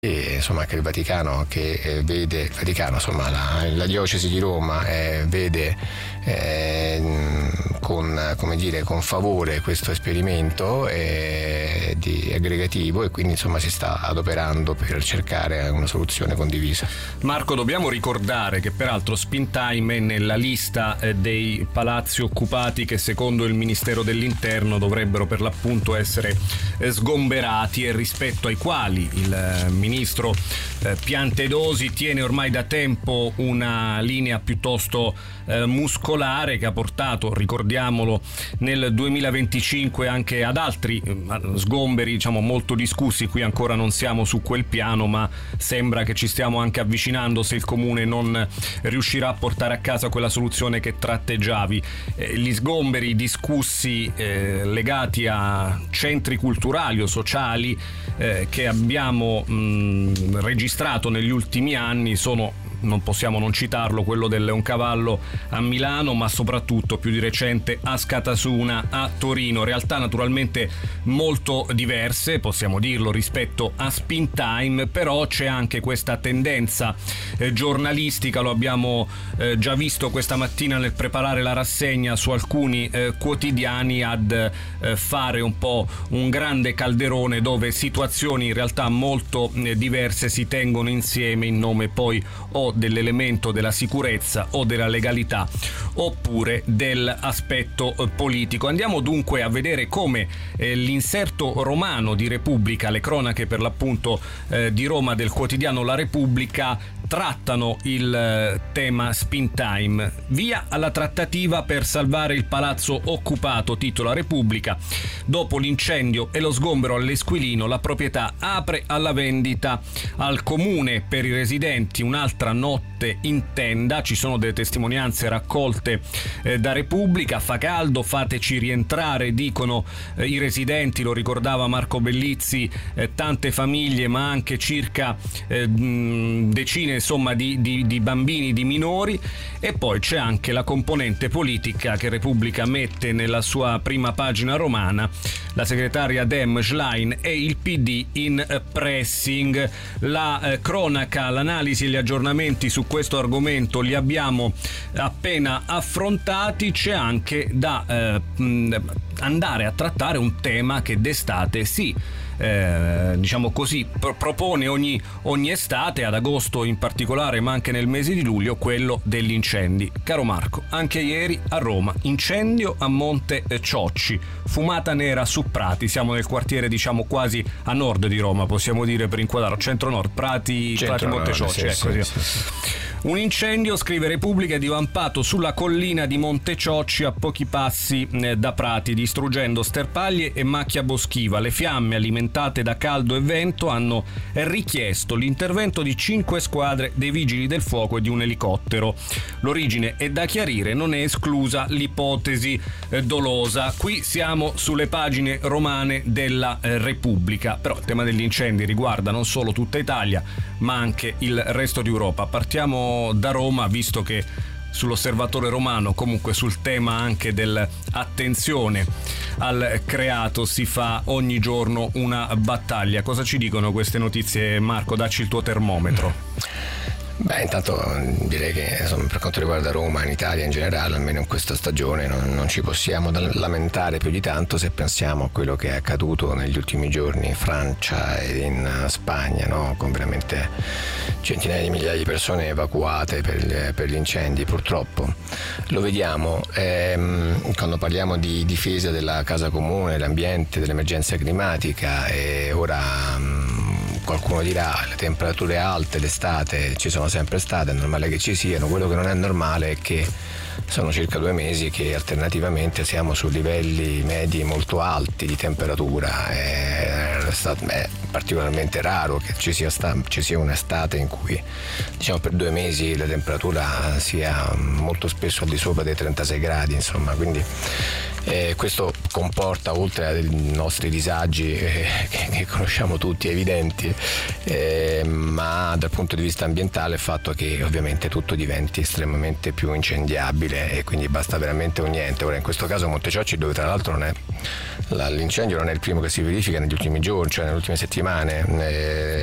E insomma anche il Vaticano che vede il Vaticano, insomma la diocesi di Roma vede con favore questo esperimento di aggregativo, e quindi insomma si sta adoperando per cercare una soluzione condivisa. Marco, dobbiamo ricordare che peraltro Spintime è nella lista dei palazzi occupati che secondo il Ministero dell'Interno dovrebbero per l'appunto essere sgomberati, e rispetto ai quali il ministro Piantedosi tiene ormai da tempo una linea piuttosto muscolare, che ha portato, ricordiamolo, nel 2025 anche ad altri sgomberi, diciamo, molto discussi. Qui ancora non siamo su quel piano, ma sembra che ci stiamo anche avvicinando, se il comune non riuscirà a portare a casa quella soluzione che tratteggiavi. Gli sgomberi discussi legati a centri culturali o sociali che abbiamo registrato negli ultimi anni sono, non possiamo non citarlo, quello del Leoncavallo a Milano, ma soprattutto più di recente a Scatasuna a Torino. Realtà naturalmente molto diverse, possiamo dirlo, rispetto a Spintime, però c'è anche questa tendenza giornalistica, lo abbiamo già visto questa mattina nel preparare la rassegna, su alcuni quotidiani ad fare un po' un grande calderone dove situazioni in realtà molto diverse si tengono insieme in nome poi o dell'elemento della sicurezza o della legalità oppure dell'aspetto politico. Andiamo dunque a vedere come l'inserto romano di Repubblica, le cronache per l'appunto di Roma del quotidiano La Repubblica, trattano il tema Spintime. Via alla trattativa per salvare il palazzo occupato, titola Repubblica. Dopo l'incendio e lo sgombero all'Esquilino, la proprietà apre alla vendita al comune. Per i residenti un'altra notte in tenda, ci sono delle testimonianze raccolte da Repubblica. Fa caldo, fateci rientrare, dicono i residenti, lo ricordava Marco Bellizzi, tante famiglie ma anche circa decine insomma di bambini, di minori. E poi c'è anche la componente politica che Repubblica mette nella sua prima pagina romana, la segretaria Dem Schlein e il PD in pressing. La cronaca, l'analisi e gli aggiornamenti su questo argomento li abbiamo appena affrontati. C'è anche da andare a trattare un tema che d'estate diciamo così propone ogni estate, ad agosto in particolare ma anche nel mese di luglio, quello degli incendi. Caro Marco, anche ieri a Roma incendio a Monte Ciocci, fumata nera su Prati. Siamo nel quartiere diciamo quasi a nord di Roma, possiamo dire, per inquadrarlo, centro-nord, Prati Monte Ciocci, ecco. Sì. Un incendio, scrive Repubblica, è divampato sulla collina di Monte Ciocci a pochi passi da Prati, distruggendo sterpaglie e macchia boschiva. Le fiamme, alimentate da caldo e vento, hanno richiesto l'intervento di 5 squadre dei vigili del fuoco e di un elicottero. L'origine è da chiarire, non è esclusa l'ipotesi dolosa. Qui siamo sulle pagine romane della Repubblica, però il tema degli incendi riguarda non solo tutta Italia ma anche il resto d'Europa. Partiamo da Roma, visto che sull'Osservatore Romano, comunque sul tema anche dell'attenzione al creato, si fa ogni giorno una battaglia. Cosa ci dicono queste notizie, Marco? Dacci il tuo termometro. Beh, intanto direi che insomma, per quanto riguarda Roma, in Italia in generale, almeno in questa stagione, non ci possiamo lamentare più di tanto se pensiamo a quello che è accaduto negli ultimi giorni in Francia e in Spagna, no? Con veramente centinaia di migliaia di persone evacuate per gli incendi. Purtroppo lo vediamo quando parliamo di difesa della casa comune, dell'ambiente, dell'emergenza climatica, e ora qualcuno dirà le temperature alte d'estate ci sono sempre state, è normale che ci siano. Quello che non è normale è che sono circa 2 mesi che alternativamente siamo su livelli medi molto alti di temperatura. È particolarmente raro che ci sia un'estate in cui diciamo per 2 mesi la temperatura sia molto spesso al di sopra dei 36 gradi, insomma, quindi questo comporta, oltre ai nostri disagi che conosciamo tutti, evidenti, ma dal punto di vista ambientale il fatto che ovviamente tutto diventi estremamente più incendiabile e quindi basta veramente un niente. Ora in questo caso Monte Ciocci, dove tra l'altro l'incendio non è il primo che si verifica negli ultimi giorni, cioè nelle ultime settimane,